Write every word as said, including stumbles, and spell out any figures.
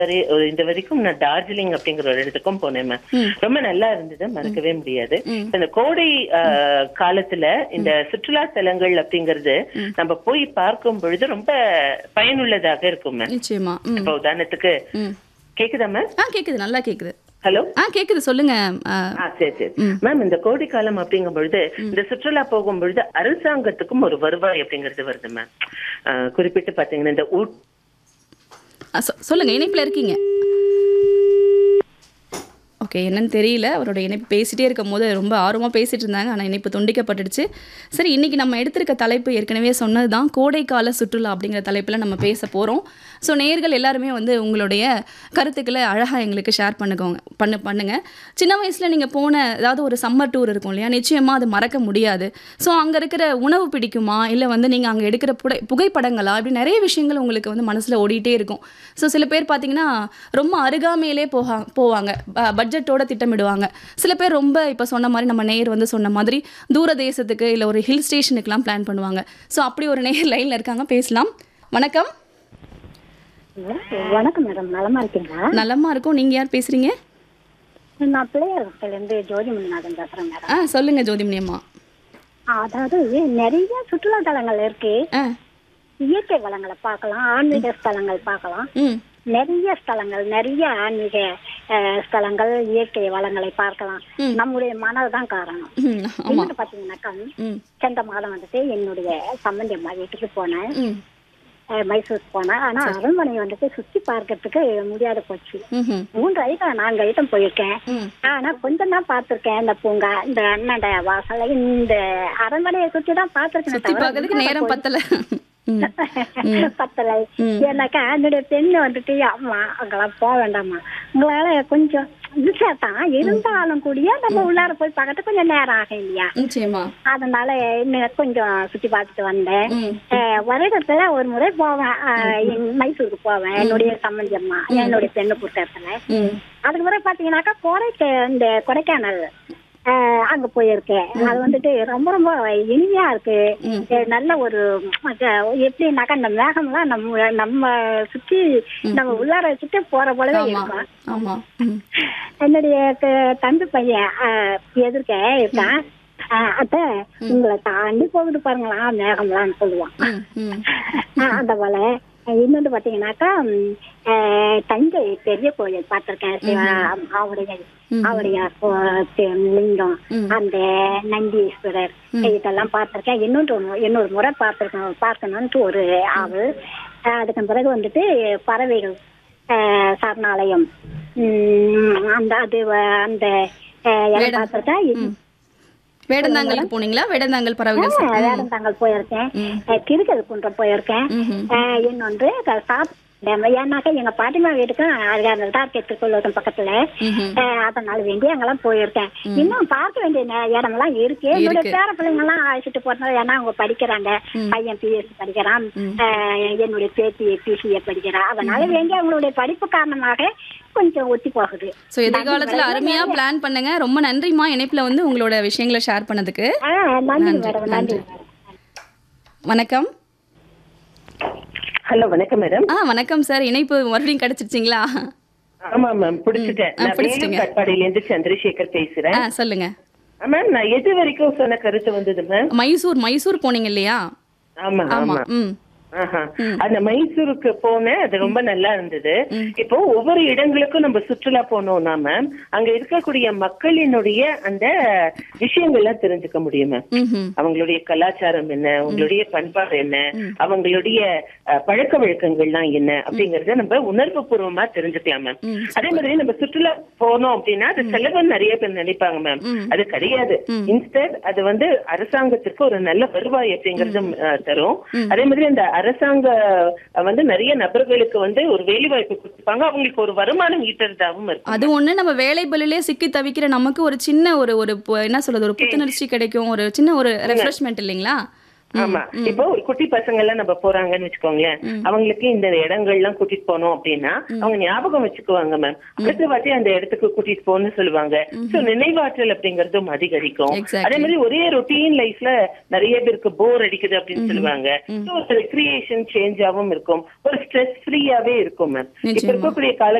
சரி ஒரு இந்த வரைக்கும் நான் டார்ஜிலிங் அப்படிங்கிற ஒரு இடத்துக்கும் போனேன் மேம். ரொம்ப நல்லா இருந்தது, மறக்கவே முடியாது. இந்த கோடை ஆஹ், காலத்துல இந்த சுற்றுலா தலங்கள் அப்படிங்கறது நம்ம போய் பார்க்கும் பொழுது ரொம்ப பயனுள்ளதாக இருக்கும் மேம். நிச்சயமா. ம். இப்ப உதாரணத்துக்கு ம். கேக்குதா மேம்? ஆ கேக்குது, நல்லா கேக்குது. ஹலோ. ஆ கேக்குது, சொல்லுங்க. ஆ, ஆ சரி சரி மேம். இந்த கோடை காலம் அப்படிங்கும் பொழுது இந்த சுற்றுலா போகும் பொழுது அரசாங்கத்துக்கும் ஒரு வருவாய் அப்படிங்கிறது வருது மேம். ஆஹ், குறிப்பிட்டு பாத்தீங்கன்னா இந்த ஊ ஆ, சொ- சொல்லுங்க, இணைப்புல இருக்கீங்க. ஓகே, என்னன்னு தெரியல. அவரோட இணைப்பு பேசிட்டே இருக்கும் போது ரொம்ப ஆர்வமாக பேசிட்டு இருந்தாங்க, ஆனால் இணைப்பு துண்டிக்கப்பட்டுடுச்சு. சரி, இன்னைக்கு நம்ம எடுத்திருக்க தலைப்பு ஏற்கனவே சொன்னது தான், கோடைக்கால சுற்றுலா அப்படிங்கிற தலைப்பில் நம்ம பேச போகிறோம். ஸோ நேயர்கள் எல்லாருமே வந்து உங்களுடைய கருத்துக்களை அழகாக எங்களுக்கு ஷேர் பண்ணுக்கோங்க பண்ணு பண்ணுங்க. சின்ன வயசில் நீங்கள் போன ஏதாவது ஒரு சம்மர் டூர் இருக்கும் இல்லையா, நிச்சயமாக அது மறக்க முடியாது. ஸோ அங்கே இருக்கிற உணவு பிடிக்குமா, இல்லை வந்து நீங்கள் அங்கே எடுக்கிற புடை புகைப்படங்களா, இப்படி நிறைய விஷயங்கள் உங்களுக்கு வந்து மனசில் ஓடிட்டே இருக்கும். ஸோ சில பேர் பார்த்தீங்கன்னா ரொம்ப அருகாமையிலே போகா போவாங்க, பட்ஜெட்டோட திட்டமிடுவாங்க. சில பேர் ரொம்ப இப்போ சொன்ன மாதிரி நம்ம நேயர் வந்து சொன்ன மாதிரி தூர தேசத்துக்கு இல்லை ஒரு ஹில் ஸ்டேஷனுக்குலாம் பிளான் பண்ணுவாங்க. ஸோ அப்படி ஒரு நேயர் லைனில் இருக்காங்க, பேசலாம். வணக்கம். வணக்கம் மேடம், நலமா இருக்கீங்களா? நலமா இருக்கும். நீங்கள் யார் பேசுகிறீங்க? நான் பிள்ளையார்லேருந்து ஜோதி முனிநாதன் பேசுறேன் மேடம். ஆ சொல்லுங்கள் ஜோதிமணி அம்மா. அதாவது நிறைய சுற்றுலா தலங்கள் இருக்கு. ஆ. இயற்கை வளங்களை பார்க்கலாம், ஆன்மீக ஸ்தலங்கள் பார்க்கலாம். ம். நிறைய ஸ்தலங்கள், நிறைய ஆன்மீக அஹ், ஸ்தலங்கள், இயற்கை வளங்களை பார்க்கலாம். நம்முடைய மனதுதான் காரணம். ம். ஆமாம். இன்னொன்று பாத்தீங்கன்னாக்கா, ம். சென்ற மாதம் வந்துட்டு என்னுடைய சம்பந்தி அம்மா வீட்டுக்கு போனேன். ம். அஹ், மைசூருக்கு போனேன். ஆனா அரண்மனை வந்துட்டு சுத்தி பார்க்கறதுக்கு முடியாத போச்சு. ம்ஹும். மூன்று ஐட்டம் நான்கு ஐட்டம் போயிருக்கேன். ம். ஆனா கொஞ்சம் தான் பார்த்திருக்கேன். இந்த பூங்கா, இந்த அண்ணாண்ட வாசல், இந்த அரண்மனையை சுத்தி தான் பார்த்திருக்கேன். சுற்றி பார்க்கறதுக்கு நேரம் பத்தலை. ம். ம். பத்தலை. ம். ஏன்னாக்கா என்னுடைய பெண்ணு வந்துட்டு, அம்மா அங்கெல்லாம் போக வேண்டாமா, உங்களால கொஞ்சம் ஈஸியா தான் இருந்தாலும் கூடிய நம்ம உள்ளார போய் பார்க்கறது கொஞ்சம் நேரம் ஆகும் இல்லையா? நிச்சயமா. அதனால இன்னும் கொஞ்சம் சுத்தி பார்த்துட்டு வந்தேன். ம். அஹ், வருடத்துல ஒரு முறை போவேன். அஹ், என் மைசூருக்கு போவேன், என்னுடைய சம்பந்தி அம்மா, என்னுடைய பெண்ணு புத்தகத்துல. ம். அதுக்கு பிறகு பாத்தீங்கன்னாக்கா கொடைக்கு இந்த கொடைக்கானல் அஹ், அங்க போயிருக்கேன். அது வந்துட்டு ரொம்ப ரொம்ப இனிமையா இருக்கு. அஹ், நல்ல ஒரு அஹ், எப்படின்னாக்கா இந்த மேகம்லாம் நம்ம நம்ம சுத்தி நம்ம உள்ளார சுத்தி போற போலவே ஆமா. இருக்கும். ஆமா. ம். என்னுடைய க- தம்பி பையன் அஹ், எதிர்க்க இருக்கான். அஹ், அத்த உங்களை தாண்டி போகுது பாருங்களா மேகம்லான்னு சொல்லுவான். ம். ம். அஹ், அந்த போல இன்னொன்று பாத்தீங்கன்னாக்கா, ம், அஹ், தஞ்சை பெரிய கோயில் பார்த்திருக்கேன். சிவா அவருடைய அவருடைய கோ- தி- லிங்கம், அந்த நந்தீஸ்வரர், இதெல்லாம் பார்த்திருக்கேன். இன்னொன்று ஒண்ணு- இன்னொரு முறை பார்த்திருக்கேன், பார்க்கணும்ட்டு ஒரு ஆவல். அஹ், அதுக்கு பிறகு வந்துட்டு பறவைகள் அஹ், சரணாலயம், உம், அந்த அது வ- அந்த அஹ், இடம் வேடம். பார்த்திருக்கேன். வேடந்தாங்கலுக்கு போனீங்களா? வேடந்தாங்கல் பறவைகள் ச- ம். வேடந்தாங்கல் போயிருக்கேன். திருக்கல் குன்றம் போயிருக்கேன். ம்ஹும். அஹ் இன்னொன்று க- சாப் டேம். ஏன்னாக்கா எங்க பாட்டிமா வீட்டுக்கும் அருகாமையில் தான் இருக்கு, திருக்கோயிலுக்கும் பக்கத்துல. ம்ஹும். அஹ் அதனால வேண்டி அங்கெல்லாம் போயிருக்கேன். இன்னும் பார்க்க வேண்டிய நே- இடமெல்லாம் இருக்கு. என்னுடைய இருக்கு. பேர பிள்ளைங்க எல்லாம் அழைச்சிட்டு போறதுனால, ஏன்னா அவங்க படிக்கிறாங்க. பையன் பிஎஸ்சி படிக்கிறான், அஹ் என்னுடைய பேத்தி பிசிஏ படிக்கிறா. அதனால வேண்டி அவங்களுடைய படிப்பு காரணமாக கொஞ்சம் ஒத்தி போகுது. ஸோ எதிர்காலத்தில் அருமையாக பிளான் பண்ணுங்க. ரொம்ப நன்றிம்மா, இணைப்பில் வந்து உங்களோட விஷயங்களை ஷேர் பண்ணதுக்கு. ஆஹ் நன்றி நன்றி, மேடம், நன்றி. நன்றி. வணக்கம். ஹலோ வணக்கம் மேடம். ஆ வணக்கம் சார், இணைப்பு மறுபடியும் கிடைச்சிருச்சிங்களா? ஆமா மேம், பிடிச்சிட்டேன். ஆ, நான் பிடிச்சிட்டீங்க. வேலூர் கட்பாடியில இருந்து சந்திரசேகர் பேசுறேன். ஆ சொல்லுங்க. மேம், நான் எது வரைக்கும் சொன்ன கருத்து வந்தது மேம்? மைசூர் மைசூர் போனீங்க இல்லையா? ஆமா ஆமா. ஆமா. ம். ஆஹா. அந்த மைசூருக்கு போனேன், அது ரொம்ப நல்லா இருந்தது. இப்போ ஒவ்வொரு இடங்களுக்கும் நம்ம சுற்றுலா போனோம்னா மேம், அங்க இருக்கக்கூடிய மக்களினுடைய அந்த விஷயங்கள்லாம் தெரிஞ்சுக்க முடியும் மேம். ம்ஹும். அவங்களுடைய கலாச்சாரம் என்ன, அவங்களுடைய பண்பாடு என்ன, அவங்களுடைய அஹ், பழக்க வழக்கங்கள்லாம் என்ன அப்படிங்கறத நம்ம உணர்வு பூர்வமா தெரிஞ்சுக்கலாம் மேம். அதே மாதிரி நம்ம சுற்றுலா போனோம் அப்படின்னா அது செலவு நிறைய பேர் நினைப்பாங்க மேம். அது கிடையாது. இன்ஸ்டட் அது வந்து அரசாங்கத்திற்கு ஒரு நல்ல வருவாய் அப்படிங்கறது அஹ், தரும். அதே மாதிரி அந்த அரசாங்க அஹ், வந்து நிறைய நபர்களுக்கு வந்து ஒரு வேலை வாய்ப்பு கொடுப்பாங்க, அவங்களுக்கு ஒரு வருமானம் ஈட்டுறதாகவும் இருக்கும். அது ஒண்ணு, நம்ம வேலை பலுலே சிக்கி தவிக்கிற நமக்கு ஒரு சின்ன ஒரு ஒரு பு- என்ன சொல்றது, ஒரு புத்துணர்ச்சி கிடைக்கும், ஒரு சின்ன ஒரு ரெஃப்ரெஷ்மெண்ட் இல்லைங்களா? ஆமா, இப்போ ஒரு குட்டி பசங்க எல்லாம் நம்ம போறாங்கன்னு வச்சுக்கோங்களேன், அவங்களுக்கு இந்த இடங்கள் எல்லாம் கூட்டிட்டு போனோம் அப்படின்னா அவங்க ஞாபகம் வச்சுக்குவாங்க மேம். அடுத்த வாட்டி அந்த இடத்துக்கு கூட்டிட்டு போன்னு சொல்லுவாங்க. சோ நினைவாற்றல் அப்படிங்கறதும் அதிகரிக்கும். அதே மாதிரி ஒரே ரொட்டீன் லைஃப்ல நிறைய பேருக்கு போர் அடிக்குது அப்படின்னு சொல்லுவாங்க. சோ ரெக்ரியேஷன் சேஞ்சாவும் இருக்கும், ஒரு ஸ்ட்ரெஸ் ஃப்ரீயாவே இருக்கும் மேம். இப்ப இருக்கக்கூடிய கால